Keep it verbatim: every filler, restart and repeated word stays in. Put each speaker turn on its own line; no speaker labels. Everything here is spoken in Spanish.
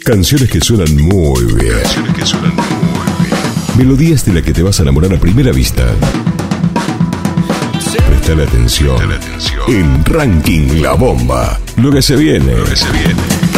Canciones que suenan muy bien.
Canciones que suenan muy bien.
Melodías de las que te vas a enamorar a primera vista. Prestale atención.
Prestale atención.
En Ranking La Bomba. Lo que se viene.
Lo que se viene.